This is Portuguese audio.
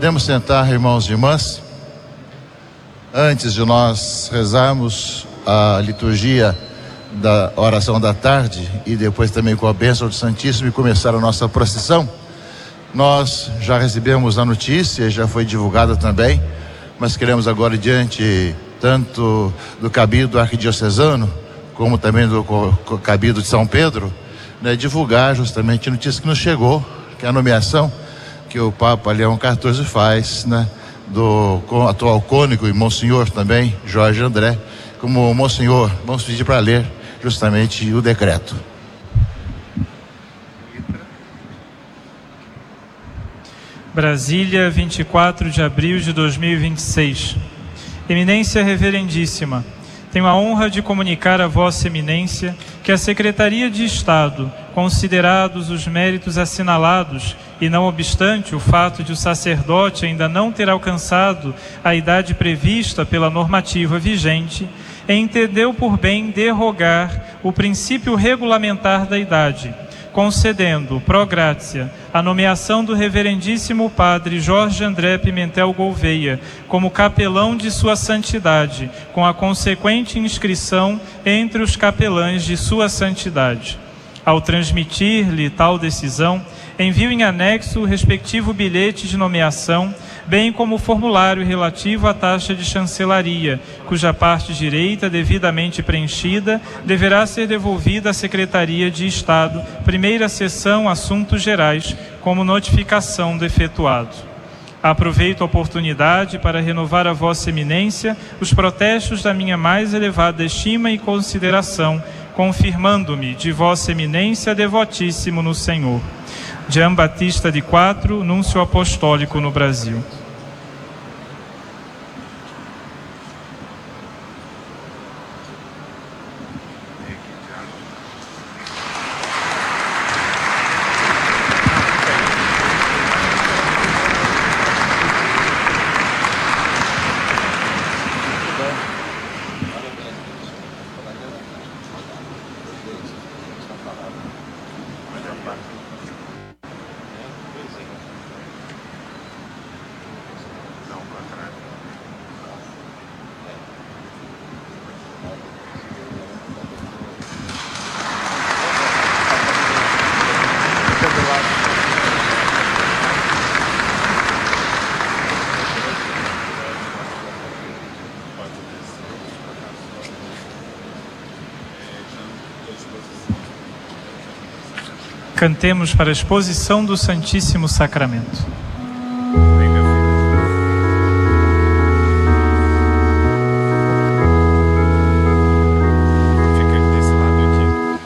Podemos sentar, irmãos e irmãs. Antes de nós rezarmos a liturgia da oração da tarde e depois também com a bênção do Santíssimo e começar a nossa procissão, nós já recebemos a notícia, já foi divulgada também, mas queremos agora, diante tanto do cabido arquidiocesano como também do cabido de São Pedro, né, divulgar justamente a notícia que nos chegou, que é a nomeação que o Papa Leão XIV faz, né, do atual cônego e Monsenhor também, Jorge André, como Monsenhor. Vamos pedir para ler justamente o decreto. Brasília, 24 de abril de 2026. Eminência Reverendíssima, tenho a honra de comunicar a Vossa Eminência que a Secretaria de Estado, considerados os méritos assinalados e não obstante o fato de o sacerdote ainda não ter alcançado a idade prevista pela normativa vigente, entendeu por bem derrogar o princípio regulamentar da idade, concedendo, pro gratia, a nomeação do reverendíssimo padre Jorge André Pimentel Gouveia como capelão de sua santidade, com a consequente inscrição entre os capelães de sua santidade. Ao transmitir-lhe tal decisão, envio em anexo o respectivo bilhete de nomeação, bem como o formulário relativo à taxa de chancelaria, cuja parte direita, devidamente preenchida, deverá ser devolvida à Secretaria de Estado, primeira seção Assuntos Gerais, como notificação do efetuado. Aproveito a oportunidade para renovar a Vossa Eminência os protestos da minha mais elevada estima e consideração, confirmando-me de Vossa Eminência devotíssimo no Senhor. Jean Batista de Quatro, Núncio Apostólico no Brasil. Cantemos para a exposição do Santíssimo Sacramento.